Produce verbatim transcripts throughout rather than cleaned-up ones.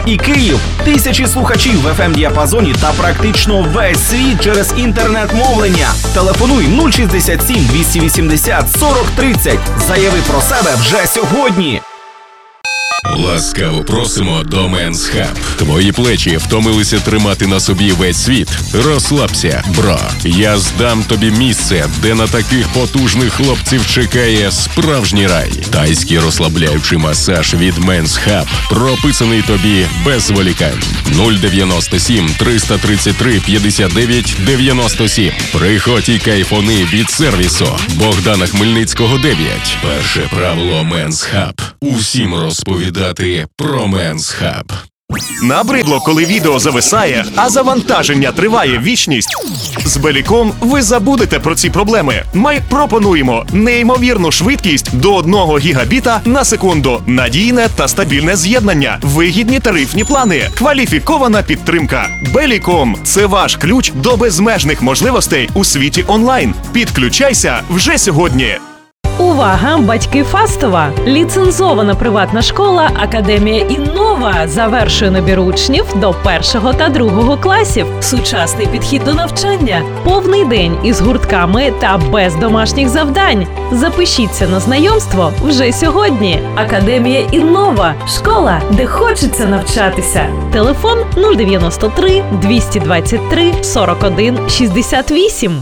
і Київ, тисячі слухачів в еф ем-діапазоні та практично весь світ через інтернет-мовлення. Телефонуй нуль шістдесят сім двісті вісімдесят сорок тридцять. Заяви про себе вже сьогодні. Ласкаво просимо до Men's Hub. Твої плечі втомилися тримати на собі весь світ? Розслабся, бро. Я здам тобі місце, де на таких потужних хлопців чекає справжній рай. Тайський розслабляючий масаж від Men's Hub прописаний тобі без зволікань. нуль дев'яносто сім триста тридцять три п'ятдесят дев'ять дев'яносто сім. Приходь і кайфони від сервісу Богдана Хмельницького дев'ять. Перше правило Men's Hub. Усім розповідати про Men's Hub. Набридло, коли відео зависає, а завантаження триває вічність? З Беліком ви забудете про ці проблеми. Ми пропонуємо неймовірну швидкість до одного гігабіта на секунду, надійне та стабільне з'єднання, вигідні тарифні плани, кваліфікована підтримка. Беліком – це ваш ключ до безмежних можливостей у світі онлайн. Підключайся вже сьогодні. Увага, батьки Фастова! Ліцензована приватна школа «Академія Іннова» завершує набір учнів до першого та другого класів. Сучасний підхід до навчання, повний день із гуртками та без домашніх завдань. Запишіться на знайомство вже сьогодні. «Академія Іннова» – школа, де хочеться навчатися. Телефон нуль дев'яносто три двісті двадцять три сорок один шістдесят вісім.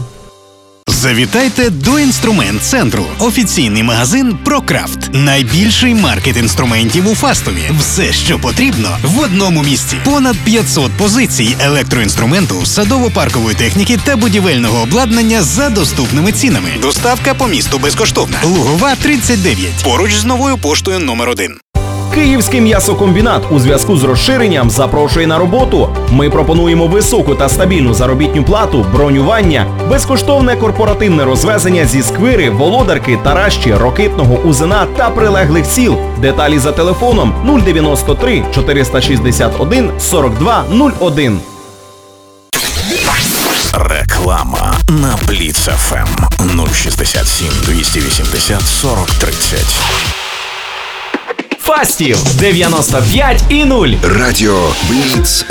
Завітайте до інструмент-центру. Офіційний магазин «Прокрафт». Найбільший маркет інструментів у Фастові. Все, що потрібно, в одному місці. Понад п'ятсот позицій електроінструменту, садово-паркової техніки та будівельного обладнання за доступними цінами. Доставка по місту безкоштовна. Лугова, тридцять дев'ять. Поруч з новою поштою номер один. Київський м'ясокомбінат у зв'язку з розширенням запрошує на роботу. Ми пропонуємо високу та стабільну заробітну плату, бронювання, безкоштовне корпоративне розвезення зі Сквири, Володарки, Таращі, Рокитного, Узина та прилеглих сіл. Деталі за телефоном нуль дев'яносто три чотириста шістдесят один сорок два нуль один. Реклама на Бліц еф ем нуль шістдесят сім двісті вісімдесят сорок тридцять. Фастів дев'яносто п'ять і нуль. Радіо Бліц